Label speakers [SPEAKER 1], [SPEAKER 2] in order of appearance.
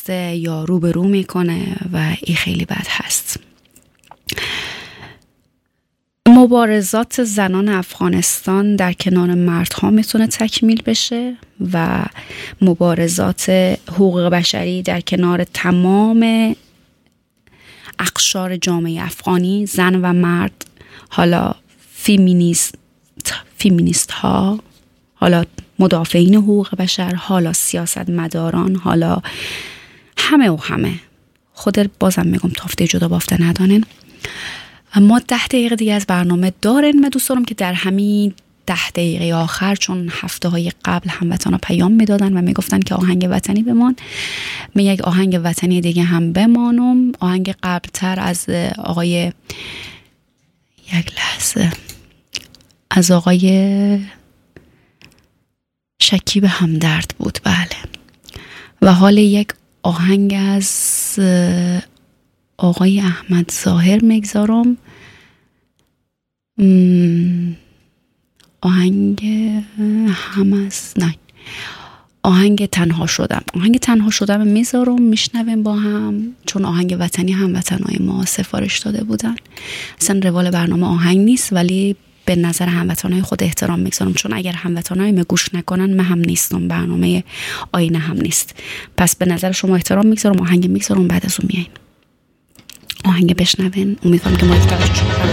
[SPEAKER 1] میفته یا روبرو میکنه و این خیلی بد هست. مبارزات زنان افغانستان در کنار مردها میتونه تکمیل بشه و مبارزات حقوق بشری در کنار تمام اقشار جامعه افغانی، زن و مرد، حالا فیمینیست ها، حالا مدافعین حقوق بشر، حالا سیاستمداران، حالا همه خود بازم میگم تافته جدا بافته ندانن. ما 10 دقیقه دیگه از برنامه دارن. من دوست دارم که در همین 10 دقیقه آخر، چون هفته های قبل هموطنا پیام میدادن و میگفتن که آهنگ وطنی بمان، من یک آهنگ وطنی دیگه هم بمانم. آهنگ قبلتر از آقای از آقای شکیب همدرد بود، بله. و حال یک آهنگ از آقای احمد ظاهر میگذارم، آهنگ تنها شدم میذارم، میشنویم با هم، چون آهنگ وطنی هموطنای ما سفارش داده بودن. اصلا روال برنامه آهنگ نیست، ولی به نظر هموطنای خود احترام میگذارم، چون اگر هموطنای ما گوش نکنن من هم نیستم، برنامه آینه هم نیست. پس به نظر شما احترام میگذارم، آهنگ میگذارم، بعد از اون میاییم آهنگ بشنوین. امیدوارم که ما توجه شما